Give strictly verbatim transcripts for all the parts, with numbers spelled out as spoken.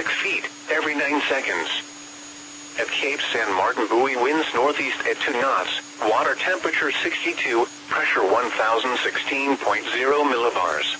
six feet every nine seconds. At Cape San Martin buoy, winds northeast at two knots, water temperature sixty-two, pressure one thousand sixteen point zero millibars.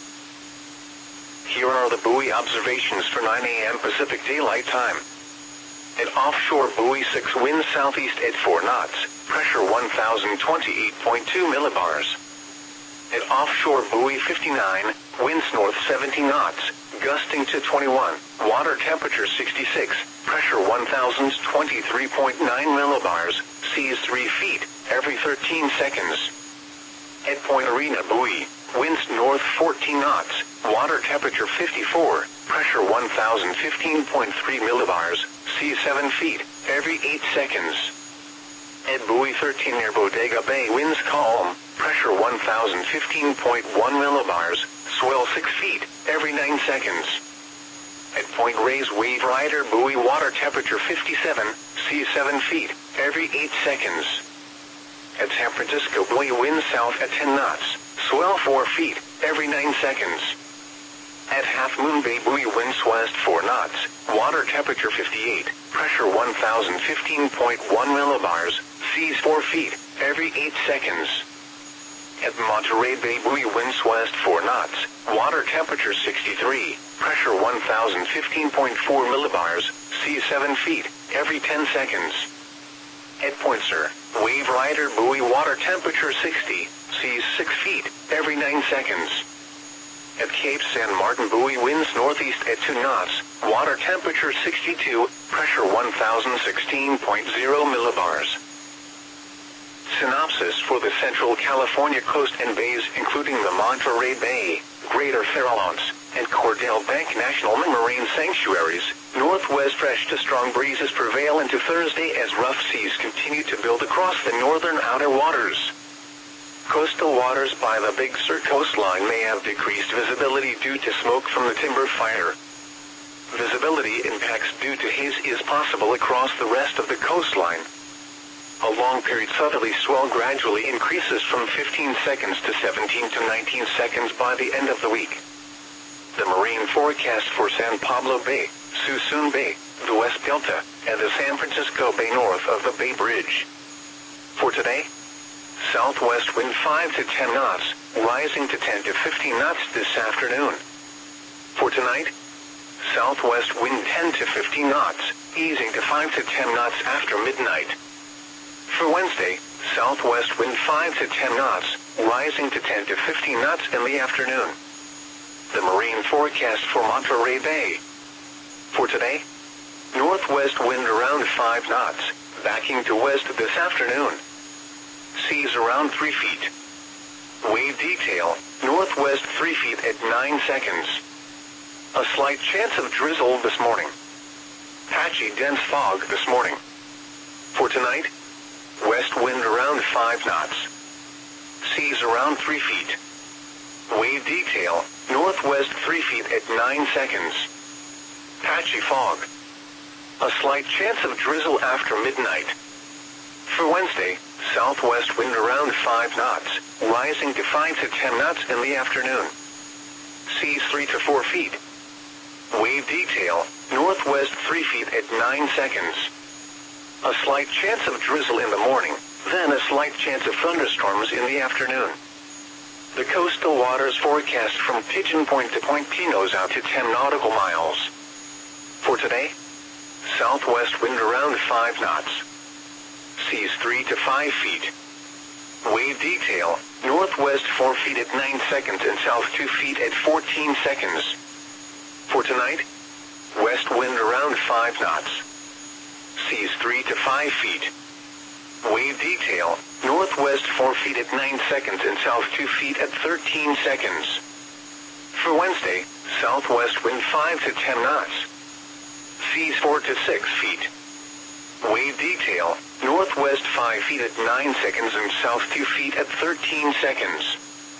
Here are the buoy observations for nine A M Pacific Daylight Time. At offshore buoy six, winds southeast at four knots, pressure one thousand twenty-eight point two millibars. At offshore buoy fifty-nine, winds north seventy knots, gusting to twenty-one, water temperature sixty-six, pressure one thousand twenty-three point nine millibars, seas three feet every thirteen seconds. At Point Arena buoy, winds north fourteen knots, water temperature fifty-four, pressure one thousand fifteen point three millibars, seas seven feet every eight seconds. At buoy thirteen near Bodega Bay, winds calm, pressure one thousand fifteen point one millibars, swell six feet every nine seconds. At Point Reyes Wave Rider buoy, water temperature fifty-seven, seas seven feet every eight seconds. At San Francisco buoy, winds south at ten knots, swell four feet every nine seconds. At Half Moon Bay buoy, winds west four knots, water temperature fifty-eight, pressure one thousand fifteen point one millibars, seas four feet every eight seconds. At Monterey Bay buoy, winds west four knots, water temperature sixty-three, pressure one thousand fifteen point four millibars, seas seven feet every ten seconds. At Point Sur, Wave Rider buoy, water temperature sixty, seas six feet every nine seconds. At Cape San Martin buoy, winds northeast at two knots, water temperature sixty-two, pressure one thousand sixteen point zero millibars. Synopsis for the Central California coast and bays, including the Monterey Bay, Greater Farallones, and Cordell Bank National Marine Sanctuaries. Northwest fresh to strong breezes prevail into Thursday as rough seas continue to build across the northern outer waters. Coastal waters by the Big Sur coastline may have decreased visibility due to smoke from the timber fire. Visibility impacts due to haze is possible across the rest of the coastline. A long-period southerly swell gradually increases from fifteen seconds to seventeen to nineteen seconds by the end of the week. The marine forecast for San Pablo Bay, Suisun Bay, the West Delta, and the San Francisco Bay north of the Bay Bridge. For today, southwest wind five to ten knots, rising to ten to fifteen knots this afternoon. For tonight, southwest wind ten to fifteen knots, easing to five to ten knots after midnight. For Wednesday, southwest wind five to ten knots, rising to ten to fifteen knots in the afternoon. The marine forecast for Monterey Bay. For today, northwest wind around five knots, backing to west this afternoon. Seas around three feet. Wave detail, northwest three feet at nine seconds. A slight chance of drizzle this morning. Patchy dense fog this morning. For tonight, west wind around five knots. Seas around three feet. Wave detail, northwest three feet at nine seconds. Patchy fog. A slight chance of drizzle after midnight. For Wednesday, southwest wind around five knots, rising to five to ten knots in the afternoon. Seas three to four feet. Wave detail, northwest three feet at nine seconds. A slight chance of drizzle in the morning, then a slight chance of thunderstorms in the afternoon. The coastal waters forecast from Pigeon Point to Point Pinos out to ten nautical miles. For today, southwest wind around five knots. Seas three to five feet. Wave detail, northwest four feet at nine seconds and south two feet at fourteen seconds. For tonight, west wind around five knots. Seas three to five feet. Wave detail, northwest four feet at nine seconds and south two feet at thirteen seconds. For Wednesday, southwest wind five to ten knots. Seas four to six feet. Wave detail, northwest five feet at nine seconds and south two feet at thirteen seconds.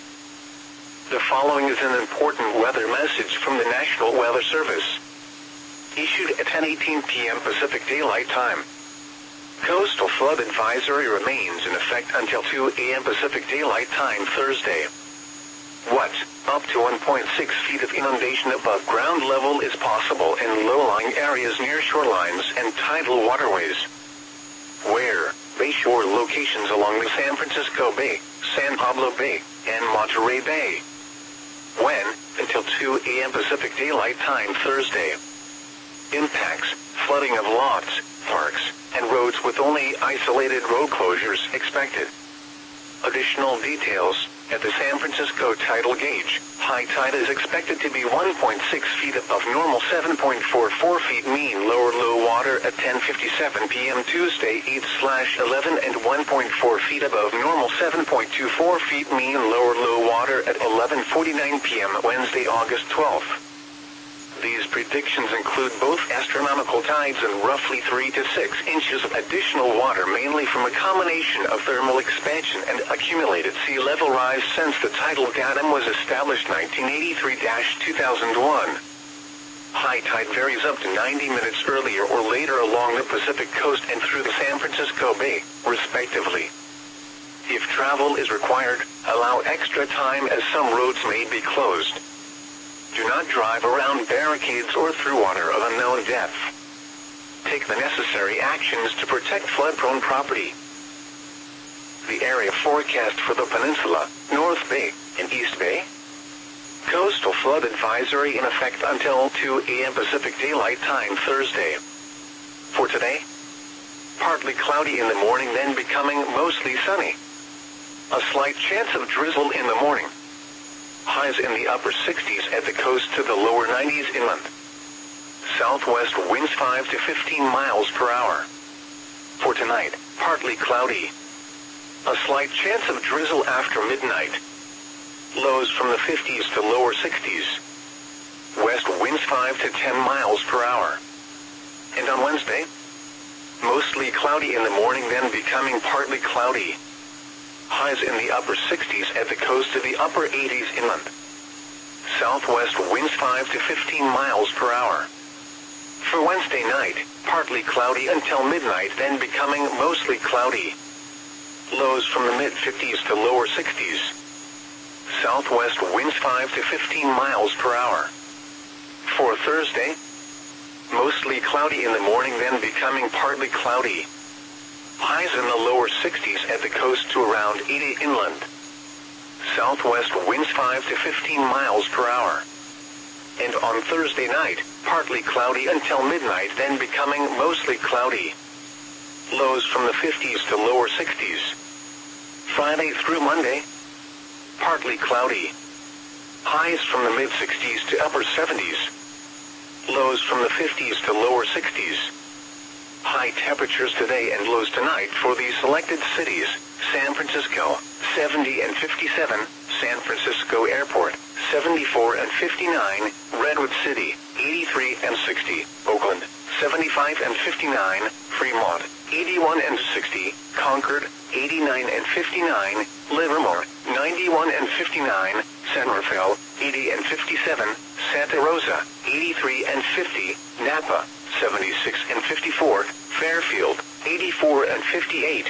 The following is an important weather message from the National Weather Service. Issued at ten eighteen p m Pacific Daylight Time. Coastal flood advisory remains in effect until two a m Pacific Daylight Time Thursday. What? Up to one point six feet of inundation above ground level is possible in low-lying areas near shorelines and tidal waterways. Where? Bayshore locations along the San Francisco Bay, San Pablo Bay, and Monterey Bay. When? Until two A M Pacific Daylight Time Thursday. Impacts: flooding of lots, parks, and roads with only isolated road closures expected. Additional details: at the San Francisco tidal gauge, high tide is expected to be one point six feet above normal, seven point four four feet mean lower low water at ten fifty-seven p m Tuesday eight eleven, and one point four feet above normal, seven point two four feet mean lower low water at eleven forty-nine p m Wednesday August twelfth. These predictions include both astronomical tides and roughly three to six inches of additional water, mainly from a combination of thermal expansion and accumulated sea level rise since the tidal datum was established nineteen eighty-three to two thousand one. High tide varies up to ninety minutes earlier or later along the Pacific coast and through the San Francisco Bay, respectively. If travel is required, allow extra time as some roads may be closed. Do not drive around barricades or through water of unknown depth. Take the necessary actions to protect flood-prone property. The area forecast for the peninsula, North Bay, and East Bay. Coastal flood advisory in effect until two A M Pacific Daylight Time Thursday. For today, partly cloudy in the morning, then becoming mostly sunny. A slight chance of drizzle in the morning. Highs in the upper sixties at the coast to the lower nineties inland. Southwest winds five to fifteen miles per hour. For tonight, partly cloudy. A slight chance of drizzle after midnight. Lows from the fifties to lower sixties. West winds five to ten miles per hour. And on Wednesday, mostly cloudy in the morning, then becoming partly cloudy. Highs in the upper sixties at the coast to the upper eighties inland. Southwest winds five to fifteen miles per hour. For Wednesday night, partly cloudy until midnight, then becoming mostly cloudy. Lows from the mid-fifties to lower sixties. Southwest winds five to fifteen miles per hour. For Thursday, mostly cloudy in the morning, then becoming partly cloudy. Highs in the lower sixties at the coast to around eighty inland. Southwest winds five to fifteen miles per hour. And on Thursday night, partly cloudy until midnight, then becoming mostly cloudy. Lows from the fifties to lower sixties. Friday through Monday, partly cloudy. Highs from the mid-sixties to upper seventies. Lows from the fifties to lower sixties. High temperatures today and lows tonight for these selected cities: San Francisco, seventy and fifty-seven, San Francisco Airport, seventy-four and fifty-nine, Redwood City, eighty-three and sixty, Oakland, seventy-five and fifty-nine, Fremont, eighty-one and sixty, Concord, eighty-nine and fifty-nine, Livermore, ninety-one and fifty-nine, San Rafael, eighty and fifty-seven, Santa Rosa, eighty-three and fifty, Napa, seventy-six and fifty-four, Fairfield, eighty-four and fifty-eight.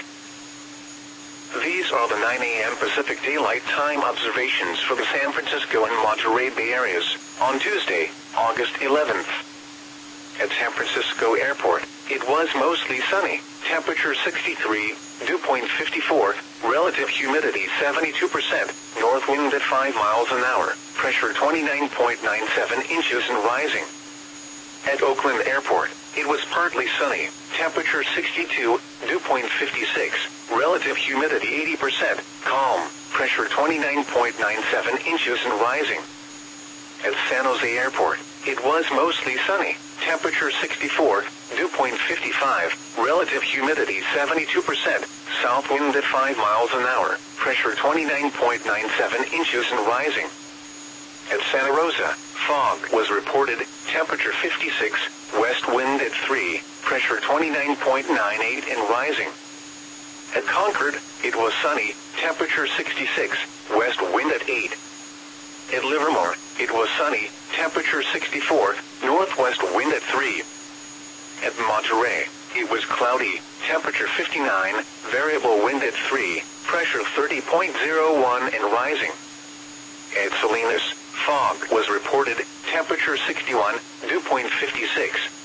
These are the nine A M Pacific Daylight Time observations for the San Francisco and Monterey Bay areas on Tuesday, August eleventh. At San Francisco Airport, it was mostly sunny, temperature sixty-three, dew point fifty-four, relative humidity seventy-two percent, north wind at five miles an hour, pressure twenty-nine point nine seven inches and rising. At Oakland Airport, it was partly sunny, temperature sixty-two, dew point fifty-six, relative humidity eighty percent, calm, pressure twenty-nine point nine seven inches and rising. At San Jose Airport, it was mostly sunny, temperature sixty-four, dew point fifty-five, relative humidity seventy-two percent, south wind at five miles an hour, pressure twenty-nine point nine seven inches and rising. At Santa Rosa, fog was reported, temperature fifty-six, west wind at three, pressure twenty-nine point nine eight and rising. At Concord, it was sunny, temperature sixty-six, west wind at eight. At Livermore, it was sunny, temperature sixty-four, northwest wind at three. At Monterey, it was cloudy, temperature fifty-nine, variable wind at three, pressure thirty point zero one and rising. At Salinas, fog was reported, temperature sixty-one, dew point fifty-six.